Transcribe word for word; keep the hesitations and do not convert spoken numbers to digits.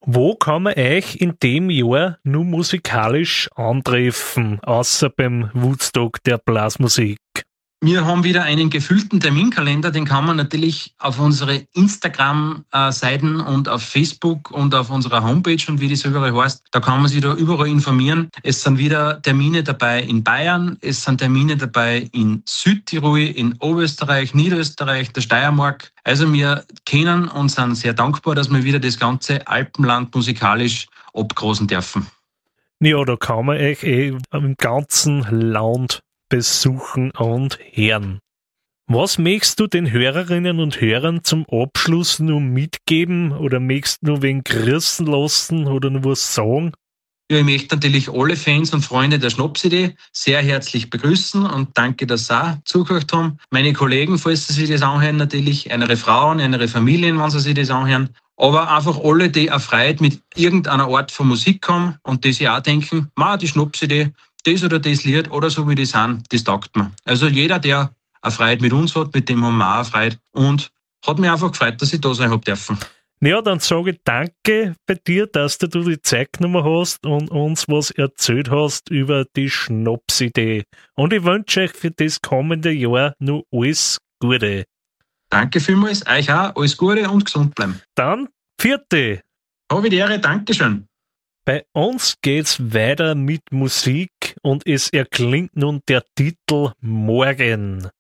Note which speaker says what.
Speaker 1: Wo kann man euch in dem Jahr nur musikalisch antreffen, außer beim Woodstock der Blasmusik?
Speaker 2: Wir haben wieder einen gefüllten Terminkalender, den kann man natürlich auf unsere Instagram-Seiten und auf Facebook und auf unserer Homepage und wie das überall heißt, da kann man sich da überall informieren. Es sind wieder Termine dabei in Bayern, es sind Termine dabei in Südtirol, in Oberösterreich, Niederösterreich, der Steiermark. Also wir kennen und sind sehr dankbar, dass wir wieder das ganze Alpenland musikalisch abgrasen dürfen.
Speaker 1: Ja, da kann man euch eh im ganzen Land besuchen und hören. Was möchtest du den Hörerinnen und Hörern zum Abschluss nur mitgeben oder möchtest du nur wen grüßen lassen oder nur was sagen?
Speaker 2: Ja, ich möchte natürlich alle Fans und Freunde der Schnapsidee sehr herzlich begrüßen und danke, dass sie auch zugehört haben. Meine Kollegen, falls sie sich das anhören, natürlich, eine Frauen, eine Familien, wenn sie sich das anhören. Aber einfach alle, die eine Freude mit irgendeiner Art von Musik haben und die sich auch denken, ma, die Schnapsidee, das oder das Lied oder so wie die sind, das taugt mir. Also jeder, der eine Freude mit uns hat, mit dem haben wir auch eine Freude. Und hat mich einfach gefreut, dass ich da sein habe dürfen.
Speaker 1: Ja, dann sage ich danke bei dir, dass du die Zeit genommen hast und uns was erzählt hast über die Schnapsidee. Und ich wünsche euch für das kommende Jahr nur alles Gute.
Speaker 2: Danke vielmals, euch auch alles Gute und gesund bleiben.
Speaker 1: Dann, vierte.
Speaker 2: Habe die Ehre, Dankeschön.
Speaker 1: Bei uns geht's weiter mit Musik und es erklingt nun der Titel Morgen.